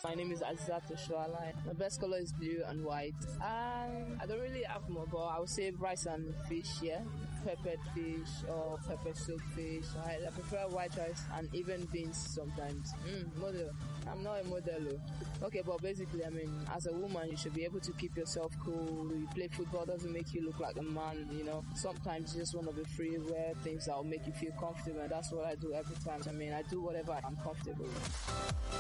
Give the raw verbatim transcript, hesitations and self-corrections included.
My name is Azizat Oshuala. My best color is blue and white. Um, I don't really have more, but I would say rice and fish, yeah. Peppered fish or pepper soup fish. I, I prefer white rice and even beans sometimes. Mm, model. I'm not a model. Okay, but basically, I mean, as a woman, you should be able to keep yourself cool. You play football doesn't make you look like a man, you know. Sometimes you just want to be free, wear things that will make you feel comfortable. And that's what I do every time. I mean, I do whatever I'm comfortable with.